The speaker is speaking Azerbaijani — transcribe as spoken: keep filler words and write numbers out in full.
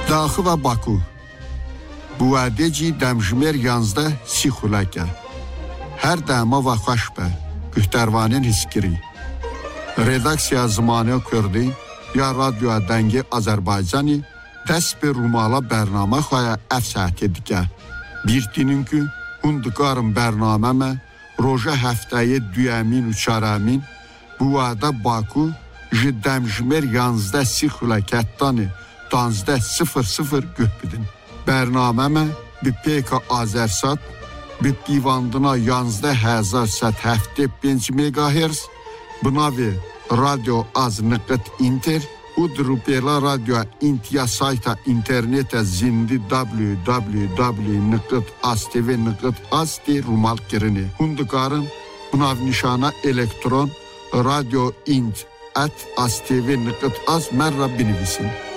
Daxı və Baku. Bu ədəci dəmjmer yanzda si xuləkə. Hər dəma və xoşbə. Gühtərvanın hiskiri. Redaksiya zamanı kurdi ya radyo dəngi Azərbaycani dəst bir rumala bərnamə xoya əfsət edikə. Bir dinin ki, hundukarın bərnaməmə roja həftəyi düyəmin uçaramin bu adə Baku ji dəmjmer yanzda si xuləkətdani danzda sıfır sıfır göpbidin. Bərnaməmə bi peka Azersat bi pivandına yanzda həzar sət həftə beş megahertz bınavi radyo az nıqıt inter udrupela radyo intiya sayta internete zindi w w w nıqıt astv nıqıt asti rumal kirini. Hundukarın bınav nişana elektron radyo int at astv nıqıt az merra binivisin.